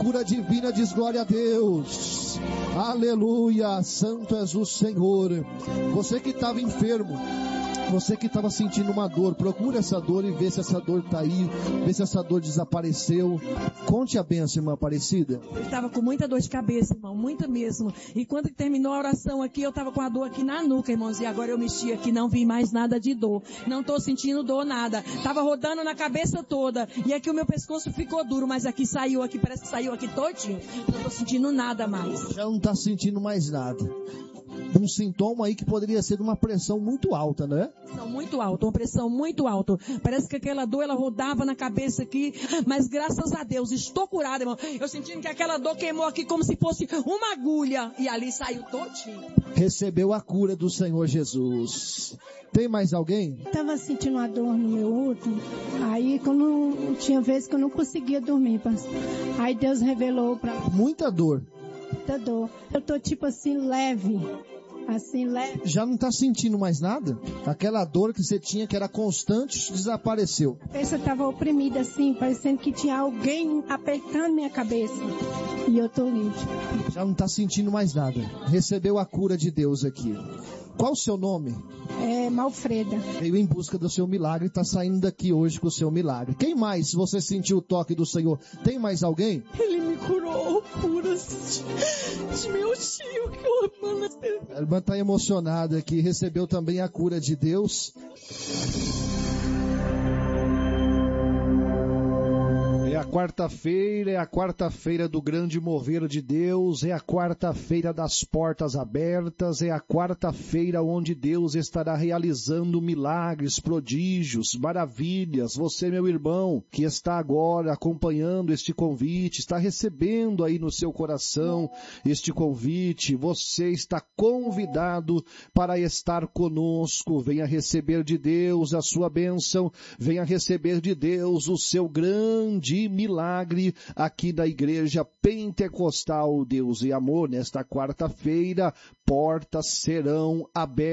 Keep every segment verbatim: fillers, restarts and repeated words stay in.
cura divina, diz glória a Deus. Aleluia, santo és o Senhor. Você que estava enfermo, você que estava sentindo uma dor, procura essa dor e vê se essa dor está aí, vê se essa dor desapareceu. Conte a bênção, irmã Aparecida. Eu estava com muita dor de cabeça, irmão, muita mesmo. E quando terminou a oração aqui, eu estava com a dor aqui na nuca, irmãos. E agora eu mexi aqui, não vi mais nada de dor. Não estou sentindo dor, nada. Estava rodando na cabeça toda. E aqui o meu pescoço ficou duro, mas aqui saiu, aqui parece que saiu aqui todinho. Não estou sentindo nada mais. Já não está sentindo mais nada. Um sintoma aí que poderia ser de uma pressão muito alta, né? Pressão muito alta, uma pressão muito alta. Parece que aquela dor, ela rodava na cabeça aqui, mas graças a Deus, estou curada, irmão. Eu sentindo que aquela dor queimou aqui como se fosse uma agulha, e ali saiu todinho. Recebeu a cura do Senhor Jesus. Tem mais alguém? Estava sentindo uma dor no meu útero, aí quando tinha vezes que eu não conseguia dormir, pastor. Aí Deus revelou para mim. Muita dor. Muita dor. Eu tô tipo assim, leve. Assim, leve. Já não está sentindo mais nada? Aquela dor que você tinha, que era constante, desapareceu. A cabeça estava oprimida assim, parecendo que tinha alguém apertando minha cabeça. E eu tô livre. Já não está sentindo mais nada. Recebeu a cura de Deus aqui. Qual o seu nome? É Malfreda. Veio em busca do seu milagre e está saindo daqui hoje com o seu milagre. Quem mais, se você sentiu o toque do Senhor? Tem mais alguém? Ele me curou, curas de meu tio, que eu amo. A irmã está emocionada aqui, recebeu também a cura de Deus. É a quarta-feira, é a quarta-feira do grande mover de Deus, é a quarta-feira das portas abertas, é a quarta-feira onde Deus estará realizando milagres, prodígios, maravilhas. Você, meu irmão, que está agora acompanhando este convite, está recebendo aí no seu coração este convite, você está convidado para estar conosco. Venha receber de Deus a sua bênção, venha receber de Deus o seu grande milagre aqui da Igreja Pentecostal Deus e Amor. Nesta quarta-feira, portas serão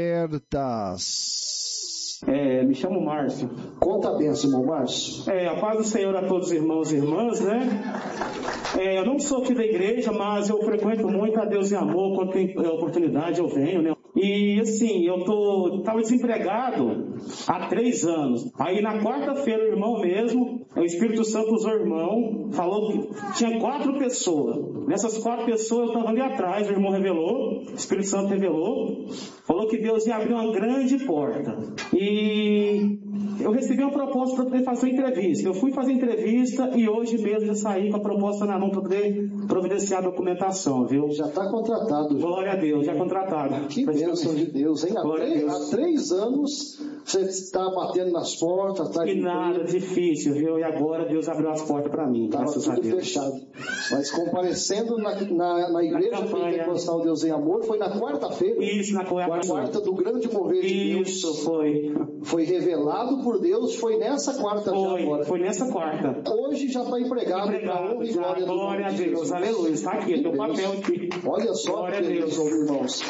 abertas. É, me chamo Márcio. Conta a bênção, irmão Márcio. É, a paz do Senhor a todos os irmãos e irmãs, né? É, eu não sou aqui da igreja, mas eu frequento muito a Deus e Amor. Quando tem oportunidade eu venho, né? E assim, eu tô, tava desempregado há três anos. Aí na quarta-feira o irmão mesmo, o Espírito Santo usou o irmão, falou que tinha quatro pessoas. Nessas quatro pessoas eu estava ali atrás, o irmão revelou, o Espírito Santo revelou, falou que Deus ia abrir uma grande porta. E eu recebi uma proposta para poder fazer entrevista. Eu fui fazer entrevista e hoje mesmo já saí com a proposta na mão para poder providenciar a documentação, viu? Já está contratado. Glória a Deus, já contratado. Que bênção de Deus, hein? Há três, há três anos você está batendo nas portas. Tá e nada, difícil, viu? E agora Deus abriu as portas para mim, Tava graças a Deus. Fechado. Mas comparecendo na, na, na igreja Pentecostal Deus em Amor, foi na quarta-feira. Isso, na quarta-feira. Quarta do grande mover de Deus. Isso, foi. Foi revelado por Deus, foi nessa quarta foi, já agora. Foi nessa quarta. Hoje já está empregado. Empregado, honra e já, glória, glória a Deus, Deus. Aleluia. Está aqui, tem o papel aqui. Olha só, glória a Deus, irmãos.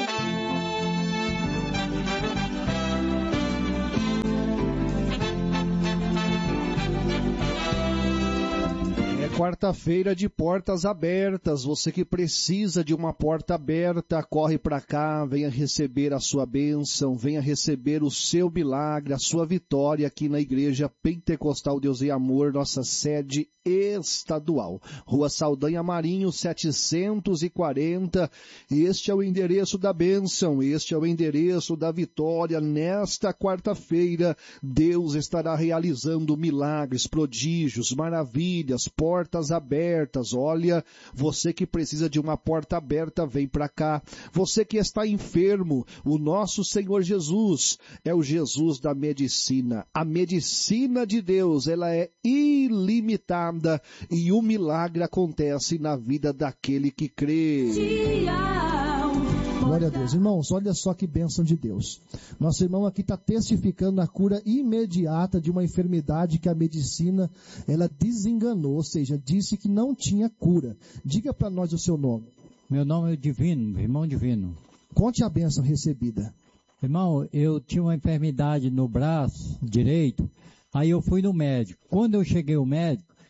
Quarta-feira de portas abertas. Você que precisa de uma porta aberta, corre para cá, venha receber a sua bênção, venha receber o seu milagre, a sua vitória aqui na Igreja Pentecostal Deus e Amor, nossa sede estadual. Rua Saldanha Marinho, setecentos e quarenta. Este é o endereço da bênção, este é o endereço da vitória. Nesta quarta-feira, Deus estará realizando milagres, prodígios, maravilhas, portas abertas. Olha, você que precisa de uma porta aberta, vem para cá. Você que está enfermo, o nosso Senhor Jesus é o Jesus da medicina. A medicina de Deus, ela é ilimitada e o milagre acontece na vida daquele que crê. Glória a Deus. Irmãos, olha só que bênção de Deus. Nosso irmão aqui está testificando a cura imediata de uma enfermidade que a medicina, ela desenganou, ou seja, disse que não tinha cura. Diga para nós o seu nome. Meu nome é Divino, irmão Divino. Conte a bênção recebida. Irmão, eu tinha uma enfermidade no braço direito, aí eu fui no médico. Quando eu cheguei ao médico,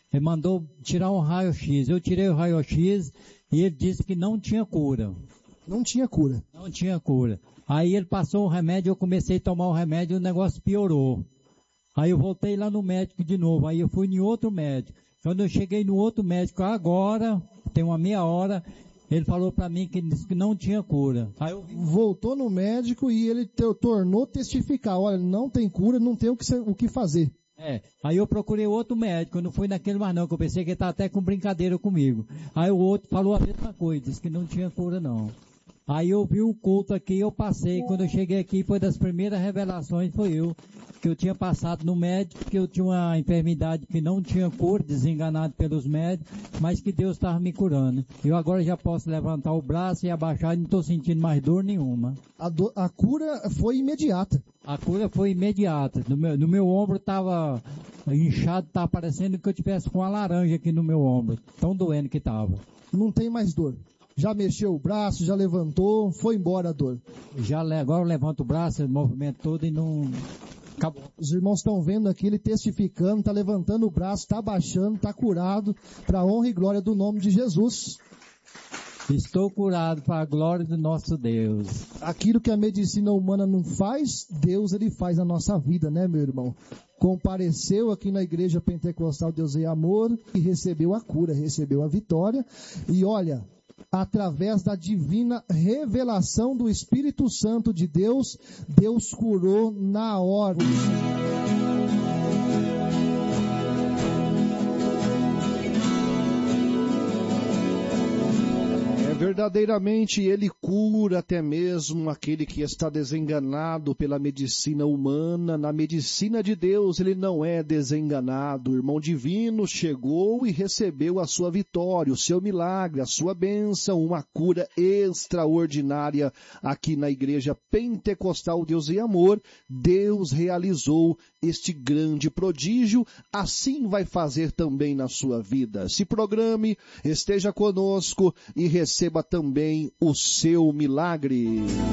Ele mandou tirar um raio-x. Eu tirei o raio-x e ele disse que não tinha cura. Não tinha cura? Não tinha cura. Aí ele passou o remédio, eu comecei a tomar o remédio e o negócio piorou. Aí eu voltei lá no médico de novo, aí eu fui em outro médico. Quando eu cheguei no outro médico agora, tem uma meia hora, ele falou para mim que disse que não tinha cura. Aí eu... Voltou no médico e ele te, tornou testificar, olha, não tem cura, não tem o que, o que fazer. É, aí eu procurei outro médico, eu não fui naquele mais não, que eu pensei que ele estava até com brincadeira comigo. Aí o outro falou a mesma coisa, disse que não tinha cura não. Aí eu vi o culto aqui, eu passei, quando eu cheguei aqui, foi das primeiras revelações, foi eu, que eu tinha passado no médico, que eu tinha uma enfermidade que não tinha cura, desenganado pelos médicos, mas que Deus estava me curando. Eu agora já posso levantar o braço e abaixar e não estou sentindo mais dor nenhuma. A, do, a cura foi imediata. A cura foi imediata. No meu, no meu ombro estava inchado, estava parecendo que eu tivesse com uma laranja aqui no meu ombro, tão doendo que estava. Não tem mais dor. Já mexeu o braço, já levantou, foi embora a dor. Já agora eu levanto o braço, o movimento todo e não... Acabou. Os irmãos estão vendo aqui ele testificando, está levantando o braço, está abaixando, está curado, para a honra e glória do nome de Jesus. Estou curado para a glória do nosso Deus. Aquilo que a medicina humana não faz, Deus ele faz na nossa vida, né, meu irmão? Compareceu aqui na igreja pentecostal Deus é Amor e recebeu a cura, recebeu a vitória. E olha, através da divina revelação do Espírito Santo de Deus, Deus curou na hora. Verdadeiramente ele cura até mesmo aquele que está desenganado pela medicina humana. Na medicina de Deus ele não é desenganado. O irmão divino chegou e recebeu a sua vitória, o seu milagre, a sua bênção, uma cura extraordinária aqui na igreja pentecostal Deus e Amor. Deus realizou este grande prodígio, assim vai fazer também na sua vida. Se programe, esteja conosco e receba também o seu milagre.